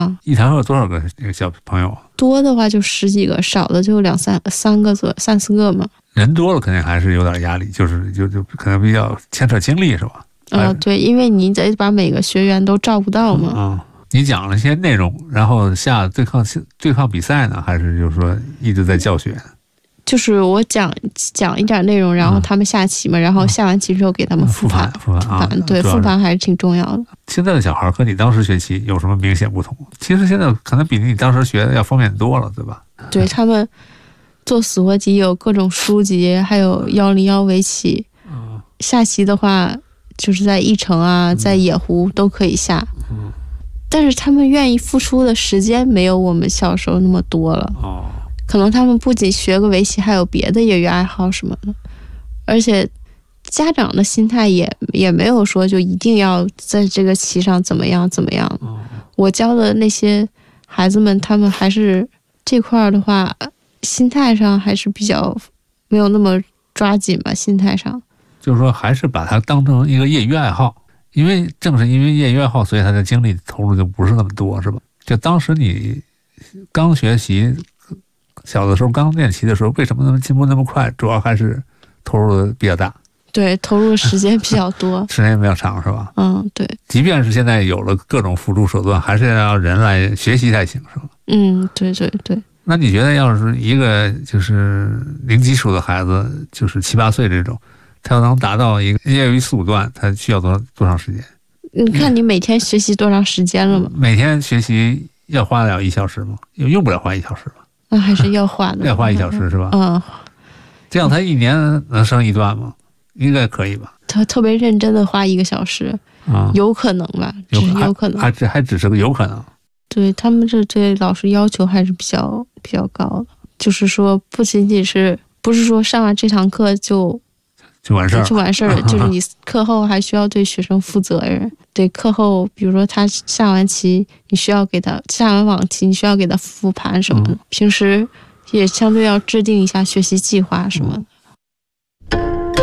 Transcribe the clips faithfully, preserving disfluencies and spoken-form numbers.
啊。 一堂课有多少个小朋友？ 多的话就十几个，少的就两三三个左三四个嘛。 人多了肯定还是有点压力，就是就就可能比较牵扯精力是吧？ 啊、呃，对，因为你得把每个学员都照顾到嘛。 啊、嗯嗯，你讲了些内容，然后下对抗对抗比赛呢，还是就是说一直在教学？ 就是我讲讲一点内容，然后他们下棋嘛，嗯、然后下完棋之后给他们复盘， 复盘，复盘啊， 对，复盘还是挺重要的。 现在的小孩和你当时学棋有什么明显不同？其实现在可能比你当时学的要方便多了，对吧？ 对，他们做死活题有各种书籍，还有幺零幺围棋。嗯，下棋的话，就是在一城啊，在野湖都可以下。嗯，但是他们愿意付出的时间没有我们小时候那么多了。哦。可能他们不仅学个围棋，还有别的业余爱好什么的，而且家长的心态也也没有说就一定要在这个棋上怎么样怎么样。我教的那些孩子们，他们还是这块的话，心态上还是比较没有那么抓紧吧，心态上。 就是说，还是把它当成一个业余爱好，因为正是因为业余爱好，所以他的精力投入就不是那么多，是吧？就当时你刚学习。小的时候刚练棋的时候，为什么那么进步那么快？主要还是投入的比较大， 对，投入的时间比较多， 时间比较长，是吧？ 嗯，对。 即便是现在有了各种辅助手段，还是要人来学习才行，是吧？ 嗯，对对对。 那你觉得，要是一个就是零基础的孩子，就是七八岁这种，他要能达到一个业余四五段，他需要多多长时间？ 你看你每天学习多长时间了吗？ 每天学习要花了一小时吗？用不了花一小时吧？ 那还是要花的， 要花一小时是吧？ 嗯， 这样他一年能升一段吗？应该可以吧？ 他特别认真的花一个小时，啊、嗯，有可能吧？只是有可能， 还只还只是个有可能。 对他们这这老师要求还是比较比较高的，就是说不仅仅是不是说上完这堂课就就完事儿， 就完事儿了，就是你课后还需要对学生负责任。对，课后比如说他下完棋，你需要给他下完网棋，你需要给他复盘什么的。嗯、平时也相对要制定一下学习计划什么的。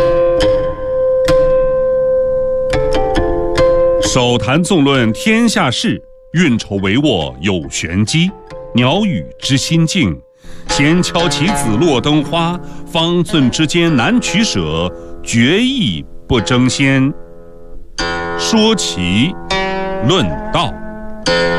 手谈纵论天下事，运筹帷幄有玄机。鸟语知心境，闲敲棋子落灯花。方寸之间难取舍，决意不争先。说棋论道。